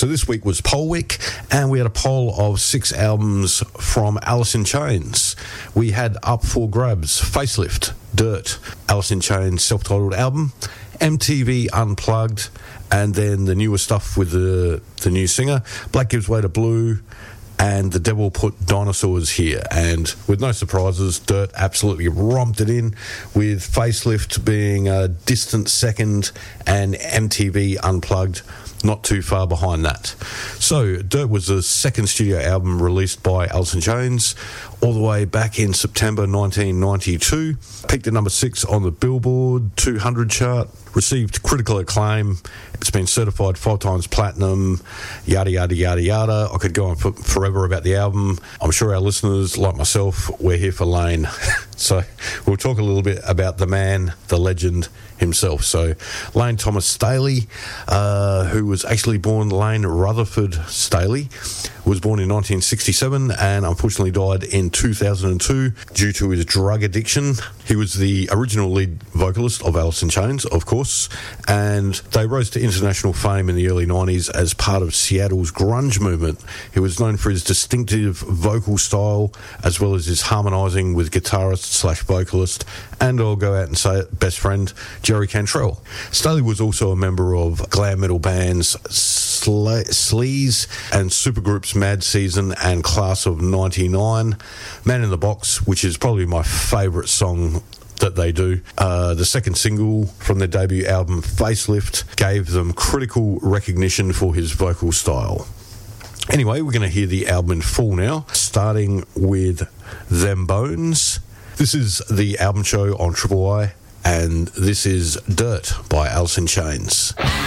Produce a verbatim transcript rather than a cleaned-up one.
So this week was Poll Week, and we had a poll of six albums from Alice in Chains. We had up for grabs Facelift, Dirt, Alice in Chains self-titled album, M T V Unplugged, and then the newer stuff with the, the new singer, Black Gives Way to Blue, and The Devil Put Dinosaurs Here. And with no surprises, Dirt absolutely romped it in, with Facelift being a distant second and M T V Unplugged not too far behind that. So Dirt was the second studio album released by Alice in Chains all the way back in September nineteen ninety-two. Peaked at number six on the Billboard two hundred chart, received critical acclaim. It's been certified five times platinum, yada, yada, yada, yada. I could go on for forever about the album. I'm sure our listeners, like myself, we're here for Lane. So we'll talk a little bit about the man, the legend himself. So Lane Thomas Staley, uh, who was actually born Lane Rutherford Staley, was born in nineteen sixty-seven and unfortunately died in two thousand two due to his drug addiction. He was the original lead vocalist of Alice in Chains, of course, and they rose to international fame in the early nineties as part of Seattle's grunge movement. He was known for his distinctive vocal style as well as his harmonising with guitarist slash vocalist, and I'll go out and say it, best friend, Jerry Cantrell. Staley was also a member of glam metal bands Sle- Sleaze and supergroups Mad Season and Class of ninety-nine. Man in the Box, which is probably my favourite song that they do. Uh, the second single from their debut album, Facelift, gave them critical recognition for his vocal style. Anyway, we're going to hear the album in full now, starting with Them Bones. This is the album show on Triple I, and this is Dirt by Alice in Chains.